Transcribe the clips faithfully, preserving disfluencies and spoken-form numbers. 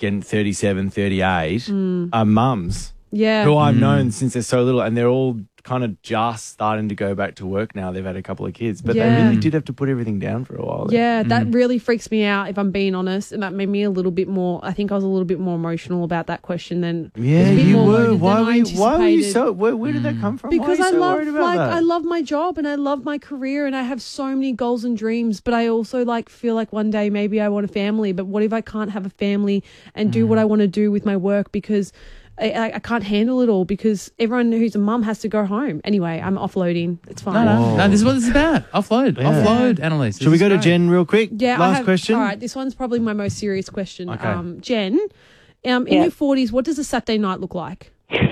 getting thirty-seven, thirty-eight Mm. are mums Yeah. who I've Mm. known since they're so little, and they're all kind of just starting to go back to work now. They've had a couple of kids, but Yeah. they really did have to put everything down for a while. Yeah, that Mm. really freaks me out, if I'm being honest. And that made me a little bit more, I think I was a little bit more emotional about that question than. Yeah, a bit you more were. loaded Why than were I you, why were you anticipated. so, where, where did that come from? Because why are I you so love, worried about like, that? I love my job and I love my career and I have so many goals and dreams. But I also like feel like one day maybe I want a family. But what if I can't have a family and do what I want to do with my work because I, I, I can't handle it all because everyone who's a mum has to go home. Anyway, I'm offloading. It's fine. No, no, Whoa. no, this is what this is about. Offload. Yeah. Offload, Annalise. Should we go to Jen real quick? Yeah, I Last have, question. All right, this one's probably my most serious question. Okay. Um, Jen, um, in Yeah. your forties, what does a Saturday night look like?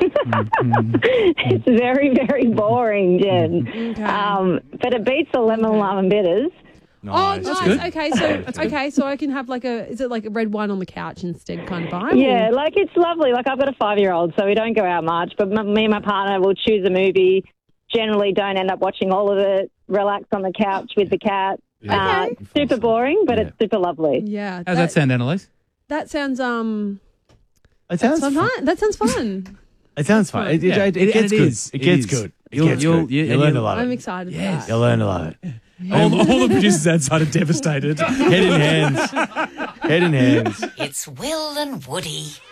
It's very, very boring, Jen. Okay. Um, but it beats the lemon lime and bitters. Oh, nice. good. Okay, so okay, so I can have like a is it like a red wine on the couch instead kind of vibe? Yeah, or- like it's lovely. Like I've got a five-year-old, so we don't go out much. But m- me and my partner will choose a movie. Generally, don't end up watching all of it. Relax on the couch with the cat. Uh, Okay. super boring, but Yeah. it's super lovely. Yeah. How's that sound, Annalise? That sounds um. It That sounds sounds fun. fun. That sounds fun. It sounds fun. It, it, Yeah. it, And it gets it good. is. It It gets is. good. It You'll- gets you'll- good. you- You'll learn a you'll- lot of I'm it. excited Yes. for You'll that. learn a lot of it. All, all the producers outside are devastated. Head in hands. Head in hands. It's Will and Woody.